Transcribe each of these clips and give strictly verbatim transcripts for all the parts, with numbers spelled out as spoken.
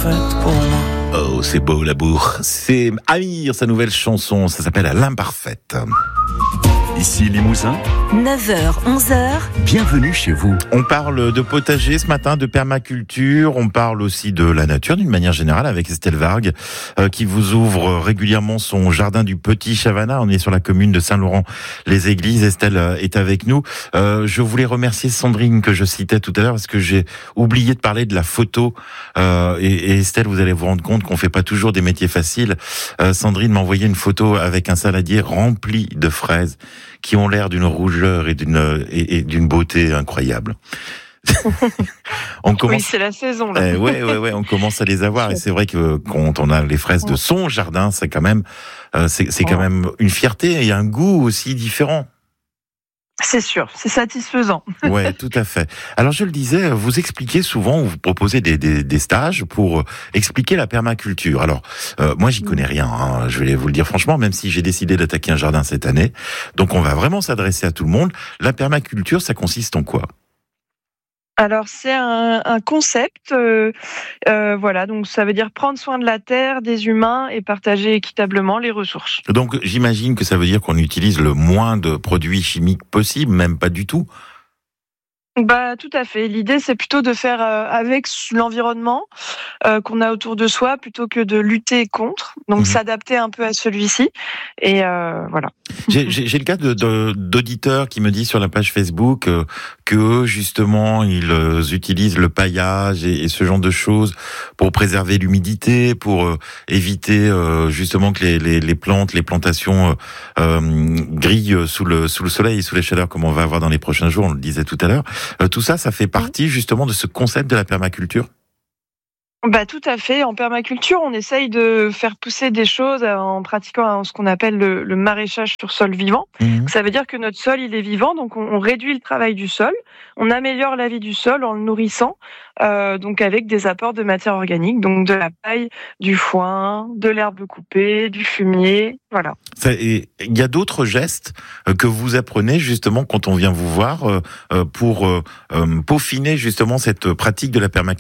faite pour moi. Oh, c'est beau la bourre. C'est Amir, sa nouvelle chanson, ça s'appelle « L'imparfaite ». Ici Limousin, neuf heures, onze heures. Bienvenue chez vous. On parle de potager ce matin, de permaculture, on parle aussi de la nature d'une manière générale avec Estelle Vargue euh, qui vous ouvre régulièrement son jardin du Petit Chavanat. On est sur la commune de Saint-Laurent-les-Églises. Estelle est avec nous. Euh, je voulais remercier Sandrine que je citais tout à l'heure parce que j'ai oublié de parler de la photo. Euh, et, et Estelle, vous allez vous rendre compte qu'on fait pas toujours des métiers faciles. Euh, Sandrine m'a envoyé une photo avec un saladier rempli de fraises qui ont l'air d'une rougeur et d'une et, et d'une beauté incroyable. on commence... Oui, c'est la saison là. Eh, ouais, ouais, ouais, on commence à les avoir et c'est vrai que quand on a les fraises de son jardin, c'est quand même, euh, c'est, c'est quand même une fierté et un goût aussi différent. C'est sûr, c'est satisfaisant. Ouais, tout à fait. Alors je le disais, vous expliquez souvent, vous proposez des, des, des stages pour expliquer la permaculture. Alors euh, moi j'y connais rien, hein, je vais vous le dire franchement, même si j'ai décidé d'attaquer un jardin cette année. Donc on va vraiment s'adresser à tout le monde. La permaculture, ça consiste en quoi ? Alors c'est un, un concept, euh, euh, voilà, donc ça veut dire prendre soin de la terre, des humains et partager équitablement les ressources. Donc j'imagine que ça veut dire qu'on utilise le moins de produits chimiques possible, même pas du tout. Bah tout à fait. L'idée c'est plutôt de faire euh, avec l'environnement euh, qu'on a autour de soi plutôt que de lutter contre. Donc mmh. s'adapter un peu à celui-ci et euh, voilà. J'ai, j'ai, j'ai le cas de, de, d'auditeurs qui me disent sur la page Facebook euh, que justement ils euh, utilisent le paillage et, et ce genre de choses pour préserver l'humidité, pour euh, éviter euh, justement que les, les, les plantes, les plantations euh, euh, grillent sous le sous le soleil et sous les chaleurs comme on va avoir dans les prochains jours. On le disait tout à l'heure. Euh, tout ça, ça fait partie justement de ce concept de la permaculture ? Bah tout à fait. En permaculture, on essaye de faire pousser des choses en pratiquant ce qu'on appelle le, le maraîchage sur sol vivant. Mmh. Ça veut dire que notre sol, il est vivant, donc on, on réduit le travail du sol, on améliore la vie du sol en le nourrissant, euh, donc avec des apports de matière organique, donc de la paille, du foin, de l'herbe coupée, du fumier, voilà. Il y a d'autres gestes que vous apprenez justement quand on vient vous voir euh, pour euh, peaufiner justement cette pratique de la permaculture ?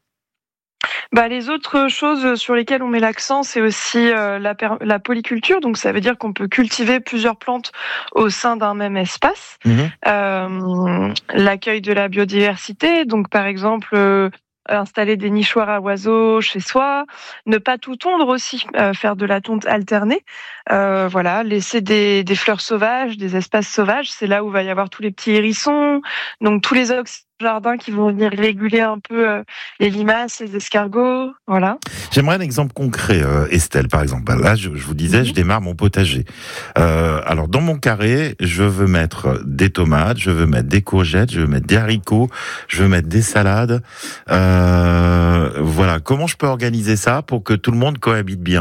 Bah, les autres choses sur lesquelles on met l'accent, c'est aussi euh, la, per- la polyculture. Donc, ça veut dire qu'on peut cultiver plusieurs plantes au sein d'un même espace. Mmh. Euh, l'accueil de la biodiversité. Donc, par exemple, euh, installer des nichoirs à oiseaux chez soi, ne pas tout tondre aussi, euh, faire de la tonte alternée, euh, voilà, laisser des, des fleurs sauvages, des espaces sauvages, c'est là où va y avoir tous les petits hérissons, donc tous les ox jardins qui vont venir réguler un peu euh, les limaces, les escargots, voilà. J'aimerais un exemple concret, euh, Estelle, par exemple. Là, je, je vous disais, mmh. je démarre mon potager. Euh, alors, dans mon carré, je veux mettre des tomates, je veux mettre des courgettes, je veux mettre des haricots, je veux mettre des salades. Euh, voilà. Comment je peux organiser ça pour que tout le monde cohabite bien ?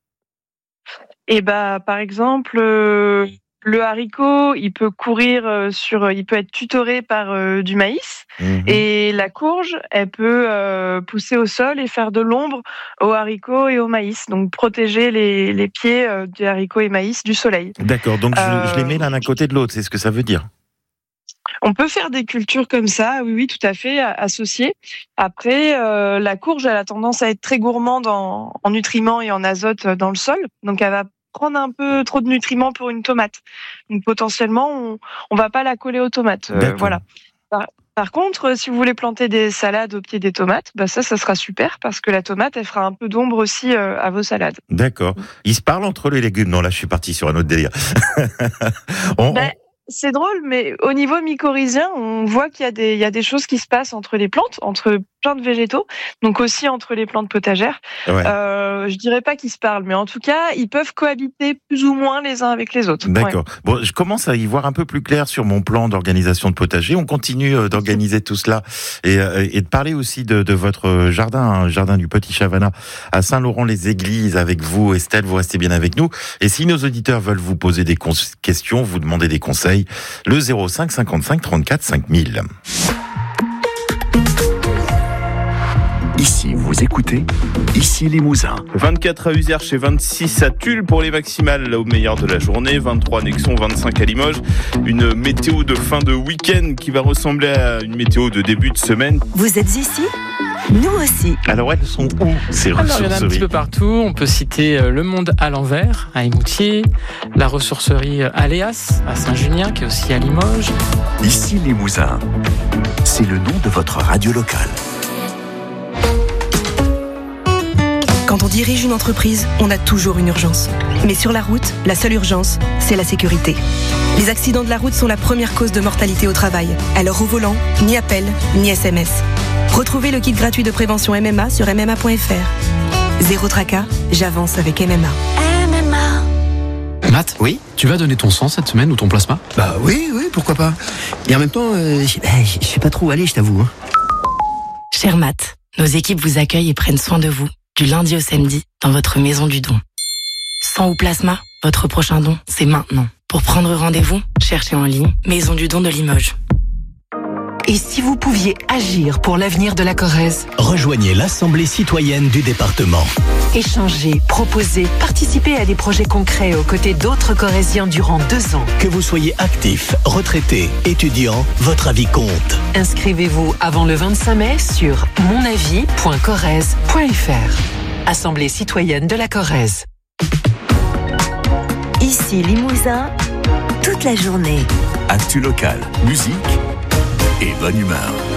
Eh bah, par exemple. Euh... Le haricot, il peut courir sur, il peut être tutoré par euh, du maïs, mmh. et la courge, elle peut euh, pousser au sol et faire de l'ombre aux haricots et au maïs, donc protéger les, les pieds euh, des haricots et maïs du soleil. D'accord, donc euh, je, je les mets l'un à côté de l'autre, c'est ce que ça veut dire. On peut faire des cultures comme ça, oui, oui, tout à fait, associées. Après, euh, la courge, elle a tendance à être très gourmande en, en nutriments et en azote dans le sol, donc elle va prendre un peu trop de nutriments pour une tomate. Donc potentiellement, on on va pas la coller aux tomates. Euh, voilà. Par, par contre, si vous voulez planter des salades au pied des tomates, bah ça, ça sera super parce que la tomate, elle fera un peu d'ombre aussi euh, à vos salades. D'accord. Ils se parlent entre les légumes. Non, là, je suis parti sur un autre délire. on, ben, c'est drôle, mais au niveau mycorhizien, on voit qu'il y a des, il y a des choses qui se passent entre les plantes, entre plein de végétaux, donc aussi entre les plantes potagères. Ouais. Euh, je dirais pas qu'ils se parlent, mais en tout cas, ils peuvent cohabiter plus ou moins les uns avec les autres. D'accord. Ouais. Bon, je commence à y voir un peu plus clair sur mon plan d'organisation de potager. On continue d'organiser tout cela et, et de parler aussi de, de votre jardin, un jardin du Petit Chavanat à Saint-Laurent-les-Églises avec vous, Estelle. Vous restez bien avec nous. Et si nos auditeurs veulent vous poser des questions, vous demander des conseils, le zéro cinq cinquante-cinq trente-quatre cinq mille. Ici, vous écoutez Ici Limousin. vingt-quatre à Uzerche et vingt-six à Tulle pour les maximales au meilleur de la journée. vingt-trois à Nexon, vingt-cinq à Limoges. Une météo de fin de week-end qui va ressembler à une météo de début de semaine. Vous êtes ici ? Nous aussi. Alors elles sont où ces Alors, il y en a un ressourceries? petit peu partout. On peut citer Le Monde à l'envers à Émoutier, la ressourcerie Aléas à Saint-Junien qui est aussi à Limoges. Ici Limousin, c'est le nom de votre radio locale. Quand on dirige une entreprise, on a toujours une urgence. Mais sur la route, la seule urgence, c'est la sécurité. Les accidents de la route sont la première cause de mortalité au travail. Alors au volant, ni appel, ni S M S. Retrouvez le kit gratuit de prévention M M A sur M M A point F R. Zéro tracas, j'avance avec M M A. M M A. Matt, oui, tu vas donner ton sang cette semaine ou ton plasma? Bah oui, oui, pourquoi pas. Et en même temps, euh, je je sais pas trop où aller, je t'avoue. Hein. Cher Matt, nos équipes vous accueillent et prennent soin de vous, du lundi au samedi, dans votre maison du don. Sang ou plasma, votre prochain don, c'est maintenant. Pour prendre rendez-vous, cherchez en ligne Maison du don de Limoges. Et si vous pouviez agir pour l'avenir de la Corrèze? Rejoignez l'Assemblée citoyenne du département. Échangez, proposez, participez à des projets concrets aux côtés d'autres Corréziens durant deux ans. Que vous soyez actif, retraité, étudiant, votre avis compte. Inscrivez-vous avant le vingt-cinq mai sur mon avis point corrèze point F R. Assemblée citoyenne de la Corrèze. Ici Limousin, toute la journée. Actu local, musique et bonne humeur.